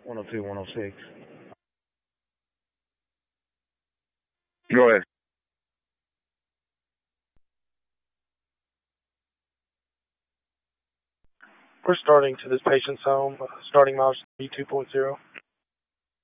102, 106. Go ahead. We're starting to this patient's home, starting mileage 2.0.